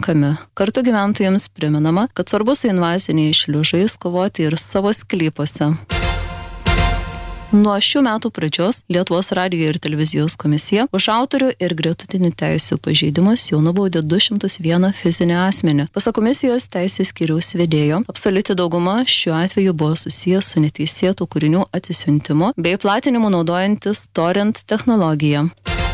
renkami. Kartu gyventojams priminama, kad svarbu su invaziniais šliužais kovoti ir savo sklypuose. Nuo šių metų pradžios Lietuvos radijo ir televizijos komisija už autorių ir gretutinių teisių pažeidimus jau nubaudė 201 fizinį asmenį. Pasak komisijos teisės skyriaus vedėjo, absoliuti dauguma šiuo atveju buvo susijęs su neteisėtų kūrinių atsisiuntimu bei platinimu naudojantis torrent technologiją.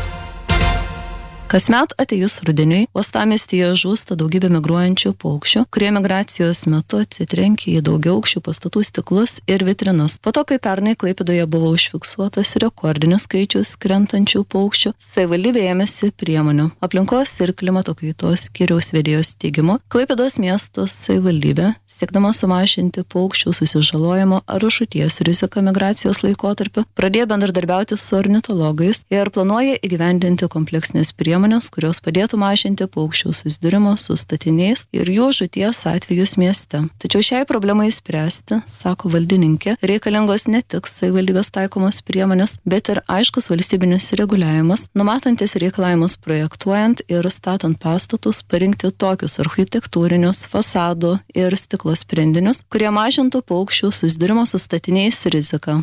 Kasmet atėjus rudeniui, uostamiestyje žūsta daugybė migruojančių paukščių, kurie migracijos metu atsitrenkia į daugiaaukščių pastatų stiklus ir vitrinas. Po to, kai pernai Klaipėdoje buvo užfiksuotas rekordinis skaičius krentančių paukščių, savivaldybė ėmėsi priemonių. Aplinkos ir klimato kaitos skyriaus vedėjos teigimu, Klaipėdos miesto savivaldybė, siekdama sumažinti paukščių susižalojimo ar žūties riziką migracijos laikotarpiu, pradėjo bendradarbiauti su ornitologais ir planuoja įgyvendinti kompleksinės priemonės, kurios padėtų mažinti paukščių susidūrimo su statiniais ir jų žūties atvejus mieste. Tačiau šiai problemai spręsti, sako valdininkė, reikalingos ne tik savivaldybės taikomos priemonės, bet ir aiškus valstybinis reguliavimas, numatantis reikalavimus projektuojant ir statant pastatus, parinkti tokius architektūrinius, fasadų ir stiklo sprendinius, kurie mažintų paukščių susidūrimo su statiniais riziką.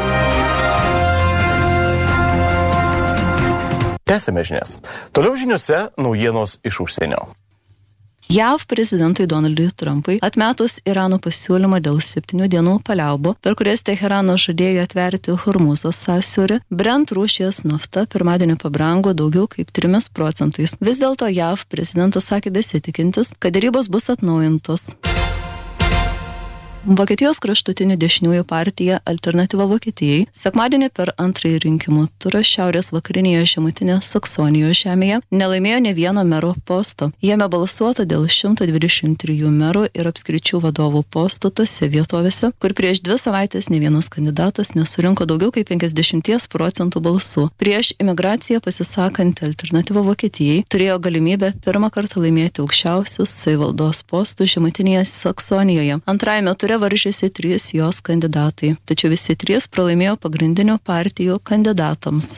Tęsime žinias. Toliau žiniuose naujienos iš užsienio. JAV prezidentui Donaldui Trumpui atmetus Irano pasiūlymą dėl 7 dienų paliaubų, per kurias Teheranas žadėjo atverti Hormūzo sąsiaurį, Brent rūšies nafta pirmadienį pabrango daugiau kaip 3%. Vis dėlto JAV prezidentas sakė besitikintis, kad derybos bus atnaujintos. Vokietijos kraštutinių dešiniųjų partija Alternatyva Vokietijai sekmadienį per antrąjį rinkimų turą šiaurės vakarinėje žemutinės Saksonijos žemėje nelaimėjo ne vieno mero posto. Jame balsuota dėl 123 merų ir apskričių vadovų postų tose vietovėse, kur prieš 2 savaitės ne vienas kandidatas nesurinko daugiau kaip 50% balsų. Prieš imigraciją pasisakanti Alternatyva Vokietijai turėjo galimybę pirmą kartą laimėti aukščiausius savivaldos postus žemutinėje Saksonijoje. Antrajame ture varžėsi 3 jos kandidatai, tačiau visi 3 pralaimėjo pagrindinių partijų kandidatams.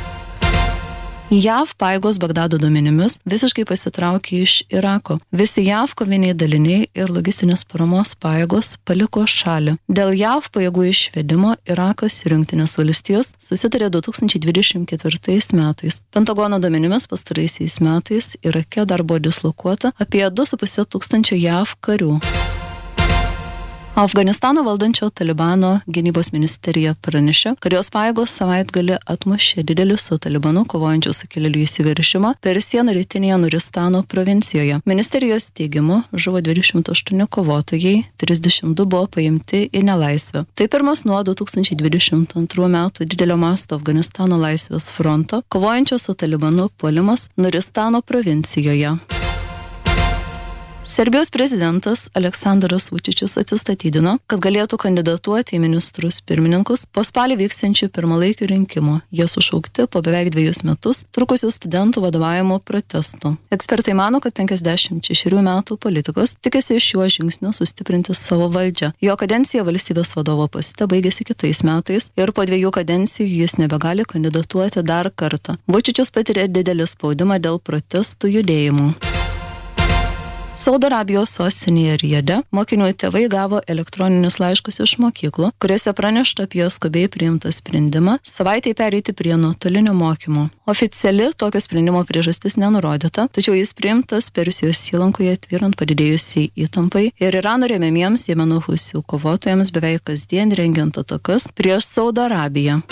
JAV pajėgos Bagdado duomenimis visiškai pasitraukė iš Irako. Visi JAV koviniai daliniai ir logistinės paramos pajėgos paliko šalį. Dėl JAV pajėgų išvedimo Irakas ir Jungtinės valstijos susitarė 2024 metais. Pentagono duomenimis pastaraisiais metais Irake dar buvo dislokuota apie 2,5 tūkstančio JAV karių. Afganistano valdančio Talibano gynybos ministerija pranešė, kad jos pajėgos savaitgalį atmušė didelį su Talibanu kovojančių sukilėlių įsiveržimą per sieną rytinėje Nuristano provincijoje. Ministerijos teigimu žuvo 28 kovotojai, 32 buvo paimti į nelaisvę. Tai pirmas nuo 2022 metų didelio masto Afganistano laisvės fronto kovojančio su Talibanu puolimas Nuristano provincijoje. Serbijos prezidentas Aleksandras Vučičius atsistatydino, kad galėtų kandidatuoti į ministrus pirmininkus po spalį vyksiančių pirmalaikių rinkimų. Jie sušaukti po beveik 2 metus trukusių studentų vadovavimo protestų. Ekspertai mano, kad 56 metų politikas tikisi šiuo žingsniu sustiprinti savo valdžią. Jo kadencija valstybės vadovo poste baigėsi kitais metais ir po 2 kadencijų jis nebegali kandidatuoti dar kartą. Vučičius patiria didelį spaudimą dėl protestų judėjimų. Saudo Arabijos sostinėje Rijade mokinių tėvai gavo elektroninius laiškus iš mokyklų, kuriuose pranešta apie skubiai priimtą sprendimą savaitei pereiti prie nuotolinio mokymo. Oficiali tokio sprendimo priežastis nenurodyta, tačiau jis priimtas Persijos įlankoje tvyrant padidėjusiai įtampai ir Irano remiamiems Jemeno husių kovotojams beveik kasdien rengiant atakas prieš Saudo Arabiją.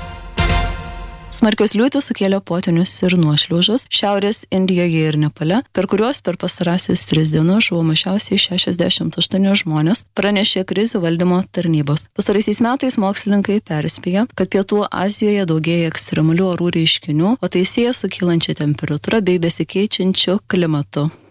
Smarkios liūtys sukėlė potvynius ir nuošliaužas Šiaurės Indijoje ir Nepale, per kuriuos per pastarąsias 3 dienas žuvo mažiausiai 68 žmonės, pranešė krizių valdymo tarnybos. Pastaraisiais metais mokslininkai perspėja, kad Pietų Azijoje daugėja ekstremalių orų reiškinių, o tai sieja su kylančia temperatūra bei besikeičiančiu klimatu.